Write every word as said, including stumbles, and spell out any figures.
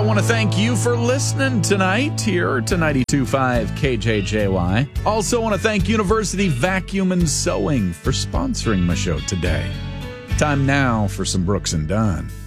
want to thank you for listening tonight here to ninety-two point five K J J Y. Also want to thank University Vacuum and Sewing for sponsoring my show today. Time now for some Brooks and Dunn.